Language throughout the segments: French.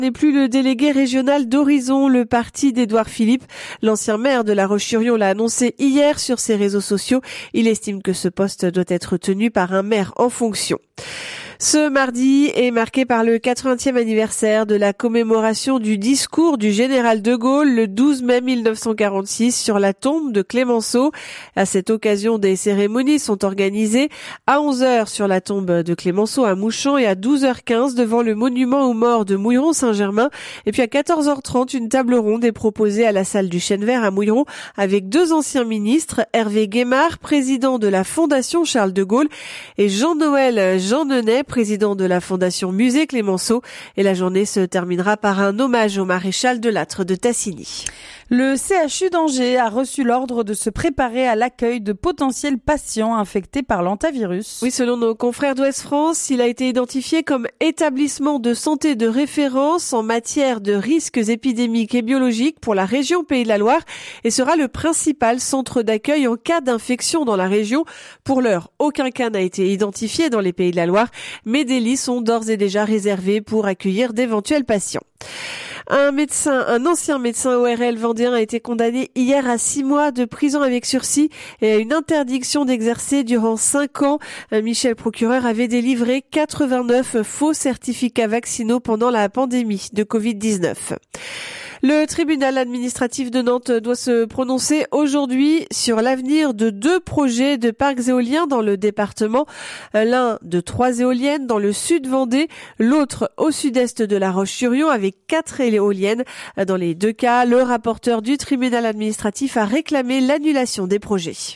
N'est plus le délégué régional d'Horizon, le parti d'Édouard Philippe. L'ancien maire de La Roche-sur-Yon l'a annoncé hier sur ses réseaux sociaux. Il estime que ce poste doit être tenu par un maire en fonction. Ce mardi est marqué par le 80e anniversaire de la commémoration du discours du général de Gaulle le 12 mai 1946 sur la tombe de Clémenceau. À cette occasion, des cérémonies sont organisées à 11h sur la tombe de Clémenceau à Mouchamp et à 12h15 devant le monument aux morts de Mouilleron-Saint-Germain. Et puis à 14h30, une table ronde est proposée à la salle du Chêne Vert à Mouilleron avec deux anciens ministres, Hervé Guémard, président de la Fondation Charles de Gaulle, et Jean-Noël Jeannenet, président de la Fondation Musée Clémenceau. Et la journée se terminera par un hommage au maréchal de Lattre de Tassigny. Le CHU d'Angers a reçu l'ordre de se préparer à l'accueil de potentiels patients infectés par l'hantavirus. Oui, selon nos confrères d'Ouest France, il a été identifié comme établissement de santé de référence en matière de risques épidémiques et biologiques pour la région Pays de la Loire et sera le principal centre d'accueil en cas d'infection dans la région. Pour l'heure, aucun cas n'a été identifié dans les Pays de la Loire, mais des lits sont d'ores et déjà réservés pour accueillir d'éventuels patients. Un ancien médecin ORL vendéen a été condamné hier à 6 mois de prison avec sursis et à une interdiction d'exercer durant 5 ans. Michel Procureur avait délivré 89 faux certificats vaccinaux pendant la pandémie de Covid-19. Le tribunal administratif de Nantes doit se prononcer aujourd'hui sur l'avenir de 2 projets de parcs éoliens dans le département. L'un de 3 éoliennes dans le sud Vendée, l'autre au sud-est de La Roche-sur-Yon avec 4 éoliennes. Dans les 2 cas, le rapporteur du tribunal administratif a réclamé l'annulation des projets.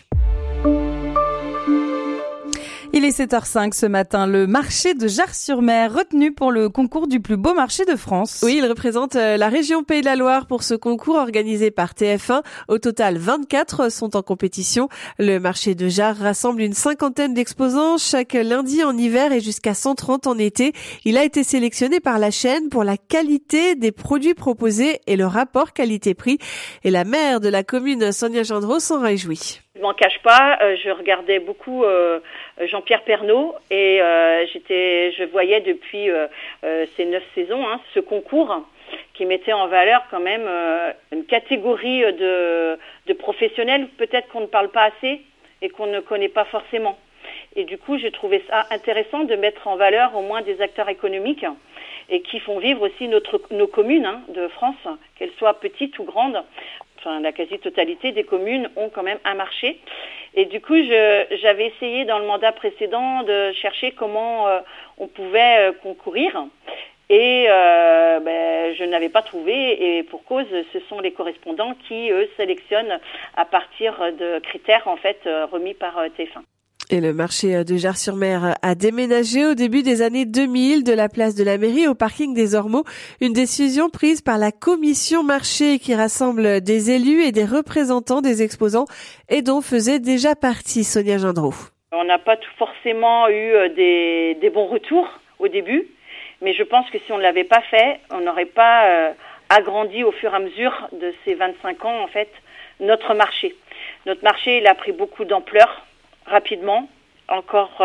Il est 7h05 ce matin. Le marché de Jars-sur-Mer retenu pour le concours du plus beau marché de France. Oui, il représente la région Pays de la Loire pour ce concours organisé par TF1. Au total, 24 sont en compétition. Le marché de Jars rassemble une 50aine d'exposants chaque lundi en hiver et jusqu'à 130 en été. Il a été sélectionné par la chaîne pour la qualité des produits proposés et le rapport qualité-prix. Et la maire de la commune, Sonia Gendreau, s'en réjouit. Je m'en cache pas, je regardais beaucoup Jean-Pierre Pernaut et je voyais depuis ces 9 saisons ce concours qui mettait en valeur quand même une catégorie de professionnels peut-être qu'on ne parle pas assez et qu'on ne connaît pas forcément. Et du coup, j'ai trouvé ça intéressant de mettre en valeur au moins des acteurs économiques et qui font vivre aussi nos communes de France, qu'elles soient petites ou grandes. Enfin, la quasi-totalité des communes ont quand même un marché. Et du coup, j'avais essayé dans le mandat précédent de chercher comment on pouvait concourir. Et je n'avais pas trouvé. Et pour cause, ce sont les correspondants qui, eux, sélectionnent à partir de critères en fait remis par TF1. Et le marché de Jars-sur-Mer a déménagé au début des années 2000 de la place de la mairie au parking des Ormeaux. Une décision prise par la commission marché qui rassemble des élus et des représentants des exposants et dont faisait déjà partie Sonia Gendreau. On n'a pas forcément eu des bons retours au début, mais je pense que si on ne l'avait pas fait, on n'aurait pas agrandi au fur et à mesure de ces 25 ans en fait notre marché. Notre marché, il a pris beaucoup d'ampleur. Rapidement, encore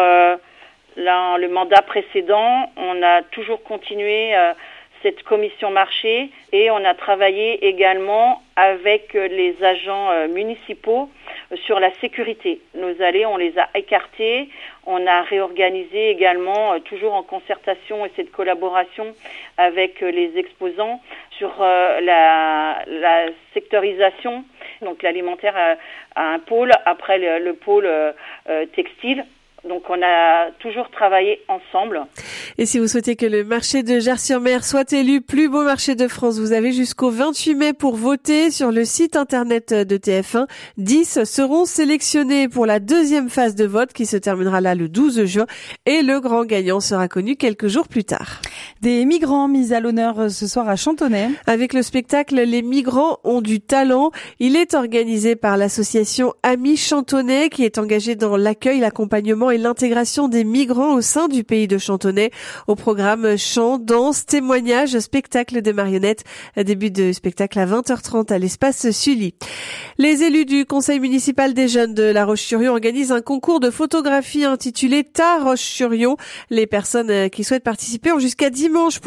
le mandat précédent, on a toujours continué cette commission marché et on a travaillé également avec les agents municipaux sur la sécurité. Nos allées, on les a écartés, on a réorganisé également, toujours en concertation et cette collaboration avec les exposants sur la sectorisation. Donc l'alimentaire a un pôle, après le pôle textile. Donc on a toujours travaillé ensemble. Et si vous souhaitez que le marché de Jars-sur-Mer soit élu plus beau marché de France, vous avez jusqu'au 28 mai pour voter sur le site internet de TF1. 10 seront sélectionnés pour la deuxième phase de vote qui se terminera là le 12 juin et le grand gagnant sera connu quelques jours plus tard. Des migrants mis à l'honneur ce soir à Chantonnay. Avec le spectacle Les migrants ont du talent, il est organisé par l'association Amis Chantonnay qui est engagée dans l'accueil, l'accompagnement et l'intégration des migrants au sein du pays de Chantonnay. Au programme chant, danse, témoignages, spectacle de marionnettes. Début de spectacle à 20h30 à l'espace Sully. Les élus du conseil municipal des jeunes de La Roche-sur-Yon organisent un concours de photographie intitulé Ta Roche-sur-Yon. Les personnes qui souhaitent participer ont jusqu'à dimanche